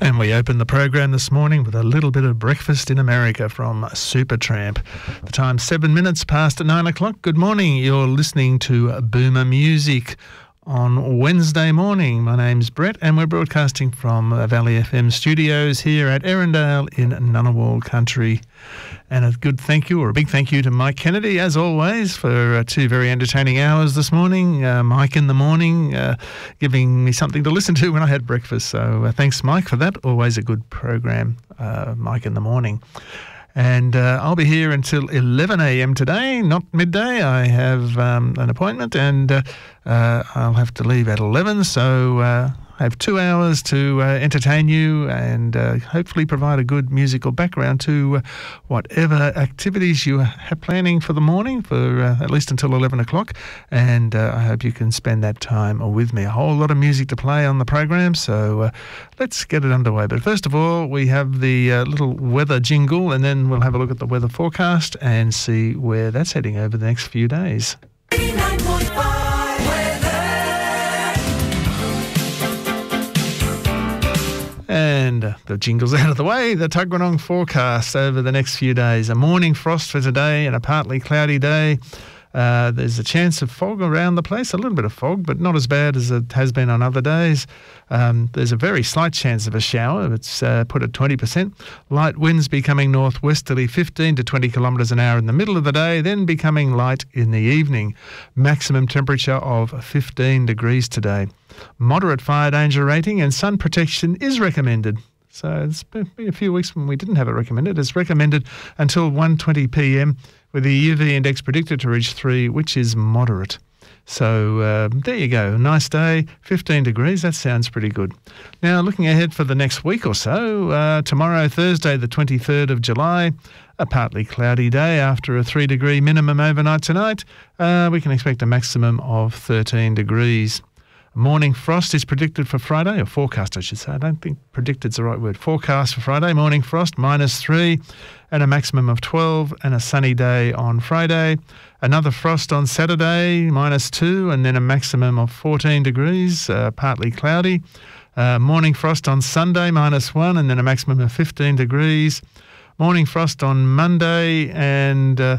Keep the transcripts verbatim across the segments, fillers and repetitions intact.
And we open the program this morning with a little bit of Breakfast in America from Supertramp. The time's seven minutes past nine o'clock. Good morning. You're listening to Boomer Music on Wednesday morning. My name's Brett and we're broadcasting from Valley F M studios here at Erindale in Ngunnawal Country. And a good thank you, or a big thank you to Mike Kennedy, as always, for uh, two very entertaining hours this morning. Uh, Mike in the morning, uh, giving me something to listen to when I had breakfast. So uh, thanks, Mike, for that. Always a good program, uh, Mike in the morning. And uh, I'll be here until eleven a.m. today, not midday. I have um, an appointment and uh, uh, I'll have to leave at eleven. So uh, I have two hours to uh, entertain you and uh, hopefully provide a good musical background to uh, whatever activities you have planning for the morning, for uh, at least until eleven o'clock. And uh, I hope you can spend that time with me. A whole lot of music to play on the program, so uh, let's get it underway. But first of all, we have the uh, little weather jingle, and then we'll have a look at the weather forecast and see where that's heading over the next few days. And uh, the jingle's out of the way. The Tuggeranong forecast over the next few days. A morning frost for today and a partly cloudy day. Uh, there's a chance of fog around the place, a little bit of fog, but not as bad as it has been on other days. Um, there's a very slight chance of a shower. It's uh, put at twenty percent. Light winds becoming northwesterly fifteen to twenty kilometres an hour in the middle of the day, then becoming light in the evening. Maximum temperature of fifteen degrees today. Moderate fire danger rating and sun protection is recommended. So it's been a few weeks when we didn't have it recommended. It's recommended until one twenty p.m. with the U V index predicted to reach three, which is moderate. So uh, there you go. Nice day, fifteen degrees. That sounds pretty good. Now, looking ahead for the next week or so, uh, tomorrow, Thursday, the twenty-third of July, a partly cloudy day after a three degree minimum overnight tonight. Uh, we can expect a maximum of thirteen degrees. Morning frost is predicted for Friday, or forecast I should say. I don't think predicted's the right word. Forecast for Friday, morning frost, minus three, and a maximum of twelve, and a sunny day on Friday. Another frost on Saturday, minus two, and then a maximum of fourteen degrees, uh, partly cloudy. Uh, morning frost on Sunday, minus one, and then a maximum of fifteen degrees. Morning frost on Monday, and Uh,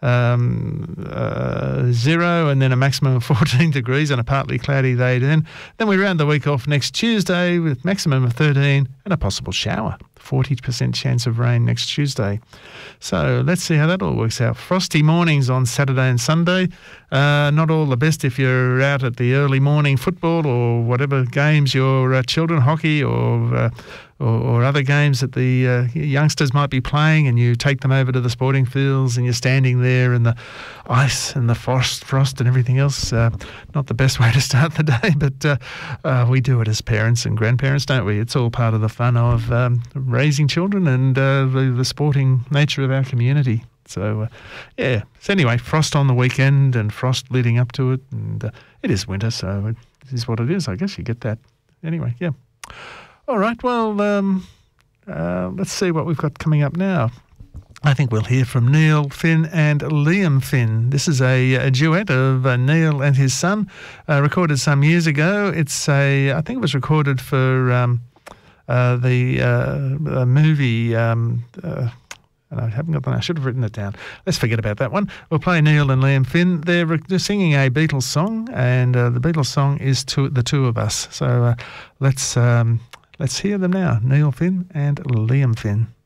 Um, uh, zero, and then a maximum of fourteen degrees and a partly cloudy day then. Then we round the week off next Tuesday with maximum of thirteen and a possible shower. forty percent chance of rain next Tuesday. So let's see how that all works out. Frosty mornings on Saturday and Sunday. Uh, not all the best if you're out at the early morning football or whatever games your uh, children, hockey or, uh, or or other games that the uh, youngsters might be playing, and you take them over to the sporting fields and you're standing there in the ice and the frost, frost and everything else. Uh, not the best way to start the day, but uh, uh, we do it as parents and grandparents, don't we? It's all part of the fun of um, raising children and uh, the, the sporting nature of our community. So, uh, yeah. So anyway, frost on the weekend and frost leading up to it. And uh, it is winter, so it is what it is. I guess you get that. Anyway, yeah. All right, well, um, uh, let's see what we've got coming up now. I think we'll hear from Neil Finn and Liam Finn. This is a, a duet of uh, Neil and his son, uh, recorded some years ago. It's a, I think it was recorded for um, uh, the uh, movie... Um, uh, And I haven't got the. I should have written it down. Let's forget about that one. We'll play Neil and Liam Finn. They're, they're singing a Beatles song, and uh, the Beatles song is to, The Two of Us. So uh, let's um, let's hear them now. Neil Finn and Liam Finn.